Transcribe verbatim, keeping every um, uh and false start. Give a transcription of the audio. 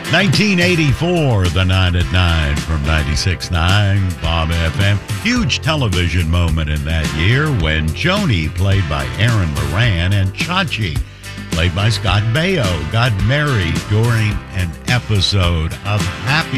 nineteen eighty-four, The Nine at Nine from ninety-six point nine Bob F M. Huge television moment in that year when Joni, played by Aaron Moran, and Chachi, played by Scott Baio, got married during an episode of Happy